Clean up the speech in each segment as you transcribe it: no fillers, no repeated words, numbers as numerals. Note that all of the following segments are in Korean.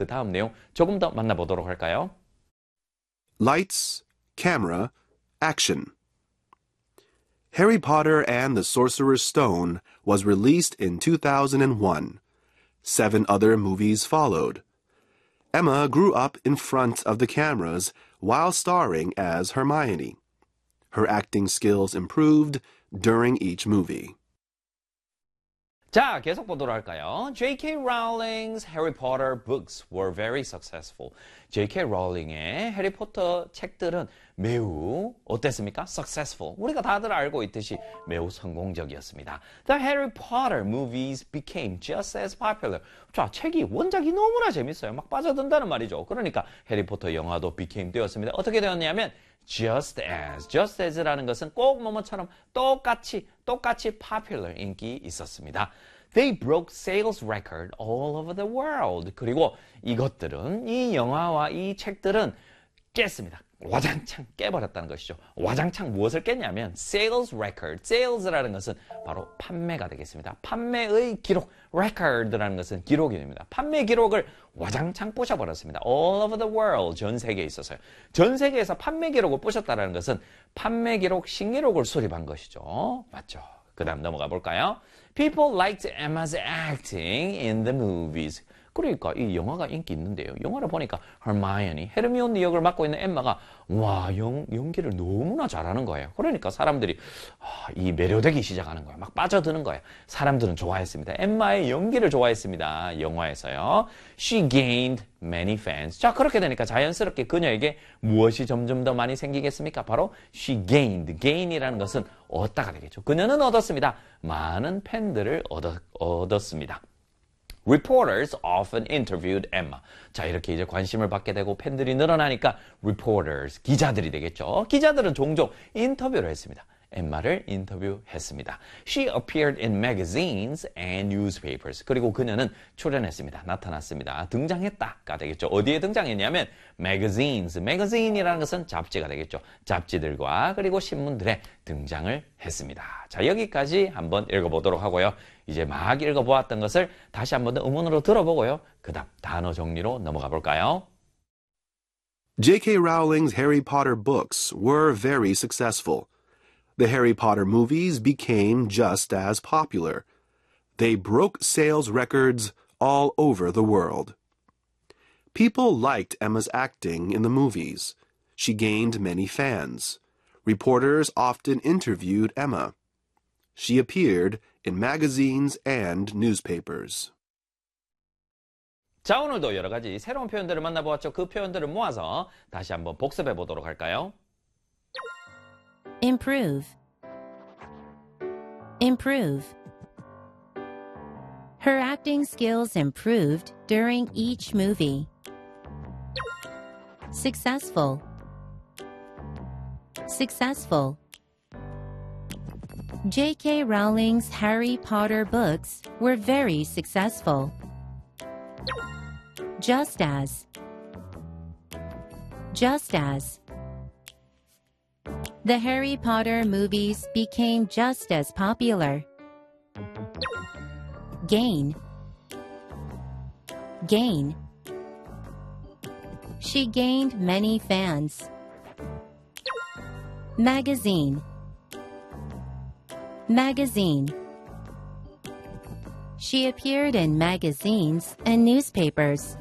그 다음 내용 조금 더 만나보도록 할까요? Lights, camera, action. Harry Potter and the Sorcerer's Stone was released in 2001. 7 other movies followed. Emma grew up in front of the cameras while starring as Hermione. Her acting skills improved during each movie. 자, 계속 보도록 할까요? J.K. Rowling's Harry Potter books were very successful. J.K. Rowling의 해리포터 책들은 매우 어땠습니까? Successful. 우리가 다들 알고 있듯이 매우 성공적이었습니다. The Harry Potter movies became just as popular. 자, 책이 원작이 너무나 재밌어요. 막 빠져든다는 말이죠. 그러니까 해리포터 영화도 became 되었습니다. 어떻게 되었냐면 just as라는 것은 꼭 뭐뭐처럼 똑같이 popular 인기 있었습니다. They broke sales record all over the world. 그리고 이것들은 이 영화와 이 책들은 깼습니다. 와장창 깨버렸다는 것이죠. 와장창 무엇을 깼냐면 sales record. sales라는 것은 바로 판매가 되겠습니다. 판매의 기록. record라는 것은 기록이 됩니다. 판매 기록을 와장창 부셔버렸습니다. all over the world. 전 세계에 있어서요. 전 세계에서 판매 기록을 부셨다는 것은 판매 기록, 신기록을 수립한 것이죠. 맞죠? 그 다음 넘어가 볼까요? People liked Emma's acting in the movies. 그러니까 이 영화가 인기 있는데요. 영화를 보니까 Hermione, 헤르미온느 역을 맡고 있는 엠마가 와, 연기를 너무나 잘하는 거예요. 그러니까 사람들이 이 매료되기 시작하는 거예요. 막 빠져드는 거예요. 사람들은 좋아했습니다. 엠마의 연기를 좋아했습니다. 영화에서요. She gained many fans. 자, 그렇게 되니까 자연스럽게 그녀에게 무엇이 점점 더 많이 생기겠습니까? 바로 she gained. gain이라는 것은 얻다가 되겠죠. 그녀는 얻었습니다. 많은 팬들을 얻었습니다. Reporters often interviewed Emma. 자, 이렇게 이제 관심을 받게 되고 팬들이 늘어나니까 reporters, 기자들이 되겠죠. 기자들은 종종 인터뷰를 했습니다. 엠마를 인터뷰했습니다. She appeared in magazines and newspapers. 그리고 그녀는 출연했습니다. 나타났습니다. 등장했다가 되겠죠. 어디에 등장했냐면 magazines. magazine이라는 것은 잡지가 되겠죠. 잡지들과 그리고 신문들에 등장을 했습니다. 자, 여기까지 한번 읽어보도록 하고요. 이제 막 읽어보았던 것을 다시 한번 더 음원으로 들어보고요. 그 다음 단어 정리로 넘어가 볼까요? J.K. Rowling's Harry Potter books were very successful. The Harry Potter movies became just as popular. They broke sales records all over the world. People liked Emma's acting in the movies. She gained many fans. Reporters often interviewed Emma. She appeared in magazines and newspapers. 자, 오늘도 여러 가지 새로운 표현들을 만나보았죠. 그 표현들을 모아서 다시 한번 복습해 보도록 할까요? Improve. Improve. Her acting skills improved during each movie. Successful. Successful. J.K. Rowling's Harry Potter books were very successful. Just as. Just as. The Harry Potter movies became just as popular. Gain. Gain. She gained many fans. Magazine. Magazine. She appeared in magazines and newspapers.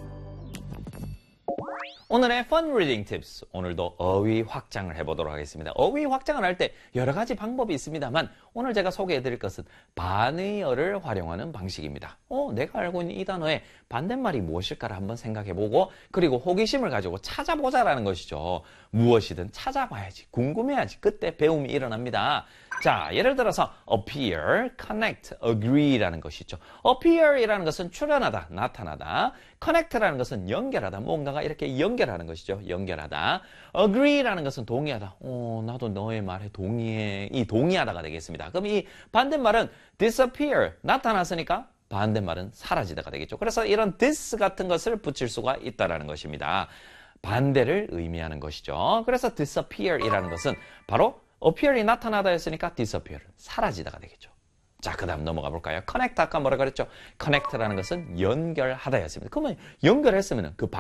오늘의 Fun Reading Tips. 오늘도 어휘 확장을 해보도록 하겠습니다. 어휘 확장을 할 때 여러 가지 방법이 있습니다만 오늘 제가 소개해드릴 것은 반의어를 활용하는 방식입니다. 내가 알고 있는 이 단어의 반대말이 무엇일까를 한번 생각해보고 그리고 호기심을 가지고 찾아보자라는 것이죠. 무엇이든 찾아봐야지, 궁금해야지. 그때 배움이 일어납니다. 자, 예를 들어서 appear, connect, agree라는 것이 있죠. appear이라는 것은 출현하다, 나타나다. connect라는 것은 연결하다, 뭔가가 이렇게 연결하는 것이죠. 연결하다. agree라는 것은 동의하다. 나도 너의 말에 동의해. 이 동의하다가 되겠습니다. 그럼 이 반대말은 disappear, 나타났으니까 반대말은 사라지다가 되겠죠. 그래서 이런 this 같은 것을 붙일 수가 있다는 것입니다. 반대를 의미하는 것이죠. 그래서 disappear이라는 것은 바로 appear이 나타나다였으니까 disappear, 사라지다가 되겠죠. 자, 그 다음 넘어가 볼까요? connect 아까 뭐라 그랬죠? connect라는 것은 연결하다였습니다. 그러면 연결했으면 그